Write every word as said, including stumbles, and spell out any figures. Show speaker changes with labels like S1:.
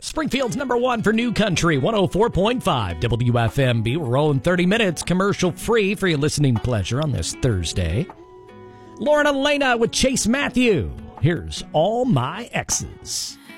S1: Springfield's number one for New Country, one oh four point five W F M B. We're rolling thirty minutes commercial free for your listening pleasure on this Thursday. Lauren and Elena with Chase Matthew. Here's All My Exes.